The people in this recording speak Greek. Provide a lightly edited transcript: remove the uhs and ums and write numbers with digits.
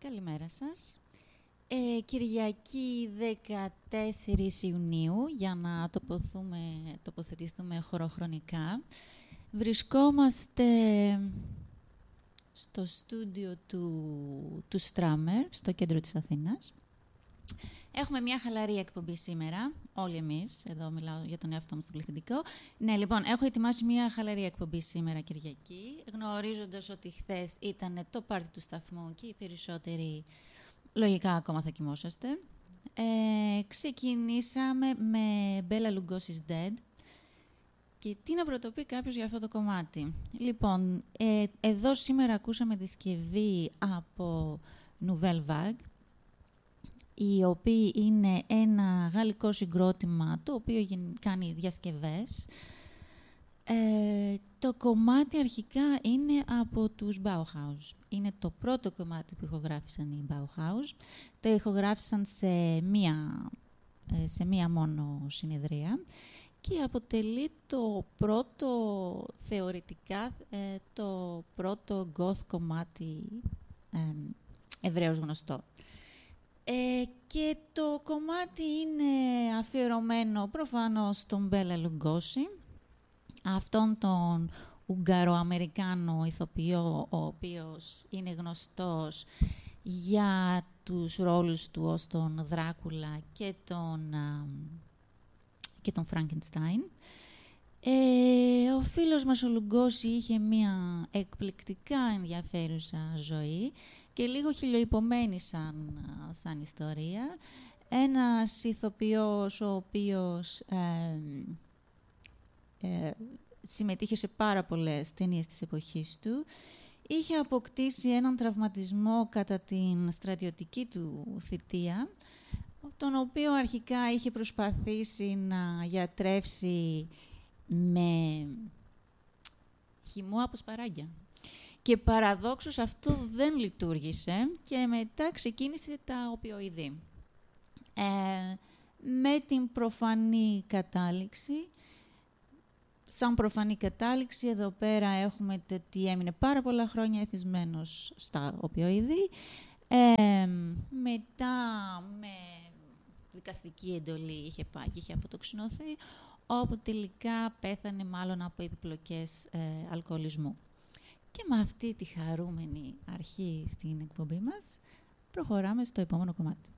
Καλημέρα σας. Κυριακή 14 Ιουνίου, για να τοποθετηθούμε χωροχρονικά. Βρισκόμαστε στο στούντιο του Στράμερ, στο κέντρο της Αθήνας. Έχουμε μια χαλαρή εκπομπή σήμερα, όλοι εμείς, εδώ μιλάω για τον εαυτό μου στο πληθυντικό. Ναι, λοιπόν, έχω ετοιμάσει μια χαλαρή εκπομπή σήμερα Κυριακή, γνωρίζοντας ότι χθες ήταν το πάρτι του σταθμού και οι περισσότεροι λογικά ακόμα θα κοιμόσαστε. Ξεκινήσαμε με Bela Lugosi's Dead. Και τι να πρωτοπεί κάποιος για αυτό το κομμάτι. Λοιπόν, εδώ σήμερα ακούσαμε δισκευή από Nouvelle Vague, οι οποίοι είναι ένα γαλλικό συγκρότημα το οποίο κάνει διασκευές. Το κομμάτι αρχικά είναι από τους Bauhaus. Είναι το πρώτο κομμάτι που ηχογράφησαν οι Bauhaus. Το ηχογράφησαν σε μία μόνο συνεδρία και αποτελεί το πρώτο, θεωρητικά, το πρώτο goth κομμάτι ευρέως γνωστό. Και το κομμάτι είναι αφιερωμένο προφανώς στον Bela Lugosi, αυτόν τον Ουγγαροαμερικάνο ηθοποιό, ο οποίος είναι γνωστός για τους ρόλους του ως τον Δράκουλα και τον Φραγκενστάιν. Ο φίλος μας ο Λουγκόση είχε μια εκπληκτικά ενδιαφέρουσα ζωή και λίγο χιλιοϊπωμένη σαν ιστορία. Ένας ηθοποιός ο οποίος συμμετείχε σε πάρα πολλές ταινίες της εποχής του. Είχε αποκτήσει έναν τραυματισμό κατά την στρατιωτική του θητεία, τον οποίο αρχικά είχε προσπαθήσει να γιατρεύσει με χυμό από σπαράγγια. Και παραδόξως αυτό δεν λειτουργήσε και μετά ξεκίνησε τα οπιοειδή. Με την προφανή κατάληξη, σαν προφανή κατάληξη, εδώ πέρα έχουμε το ότι έμεινε πάρα πολλά χρόνια εθισμένος στα οπιοειδή. Μετά με δικαστική εντολή είχε πάει και είχε αποτοξινωθεί, όπου τελικά πέθανε μάλλον από επιπλοκές αλκοολισμού. Και με αυτή τη χαρούμενη αρχή στην εκπομπή μας, προχωράμε στο επόμενο κομμάτι.